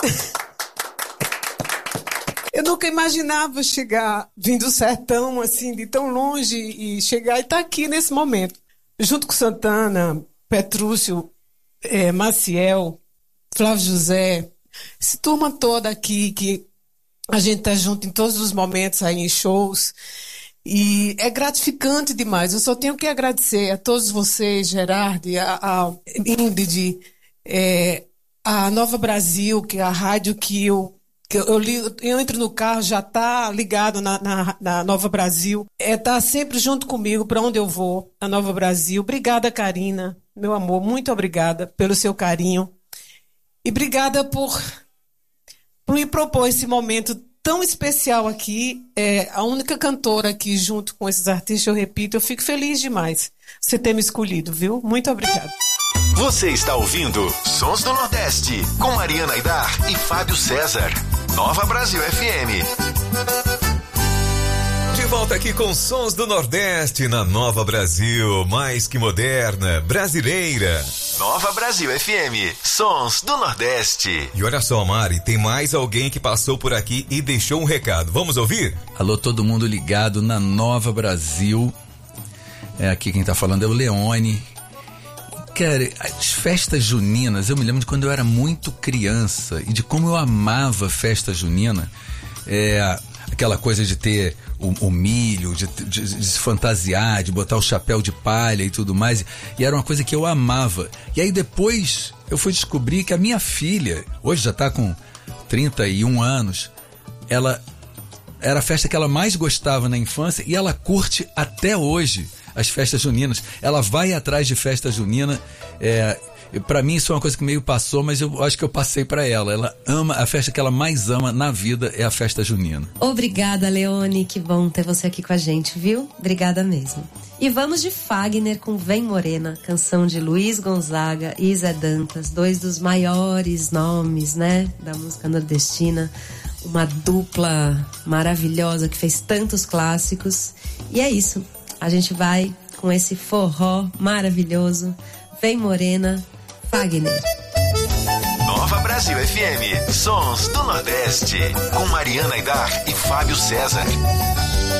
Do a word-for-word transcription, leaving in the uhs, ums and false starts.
Eu nunca imaginava chegar, vindo do sertão, assim, de tão longe, e chegar e estar aqui nesse momento. Junto com Santana, Petrúcio, é, Maciel, Flávio José, essa turma toda aqui, que a gente tá junto em todos os momentos aí em shows. E é gratificante demais. Eu só tenho que agradecer a todos vocês, Gerardo, a, a Ingrid, é, a Nova Brasil, que é a rádio que eu que eu, eu, ligo, eu entro no carro, já tá ligado na, na, na Nova Brasil. É, tá sempre junto comigo para onde eu vou, a Nova Brasil. Obrigada, Karina, meu amor, muito obrigada pelo seu carinho. E obrigada por, por me propor esse momento tão especial aqui. É a única cantora aqui junto com esses artistas, eu repito, eu fico feliz demais você ter me escolhido, viu? Muito obrigada. Você está ouvindo Sons do Nordeste com Mariana Aidar e Fábio César. Nova Brasil F M. De volta aqui com Sons do Nordeste na Nova Brasil, mais que moderna, brasileira. Nova Brasil F M, Sons do Nordeste. E olha só, Mari, tem mais alguém que passou por aqui e deixou um recado. Vamos ouvir? Alô, todo mundo ligado na Nova Brasil. É, aqui quem tá falando é o Leone. Cara, as festas juninas, eu me lembro de quando eu era muito criança e de como eu amava festa junina. É, aquela coisa de ter o, o milho, de, de, de se fantasiar, de botar o chapéu de palha e tudo mais. E era uma coisa que eu amava. E aí depois eu fui descobrir que a minha filha, hoje já tá com trinta e um anos, ela era a festa que ela mais gostava na infância e ela curte até hoje as festas juninas. Ela vai atrás de festa junina. É, pra mim isso é uma coisa que meio passou, mas eu acho que eu passei pra ela. Ela ama, a festa que ela mais ama na vida é a festa junina. Obrigada, Leone, que bom ter você aqui com a gente, viu? Obrigada mesmo. E vamos de Fagner com Vem Morena, canção de Luiz Gonzaga e Zé Dantas, dois dos maiores nomes, né, da música nordestina. Uma dupla maravilhosa que fez tantos clássicos. E é isso. A gente vai com esse forró maravilhoso. Vem Morena, Fagner. Nova Brasil F M, Sons do Nordeste, com Mariana Aidar e Fábio César.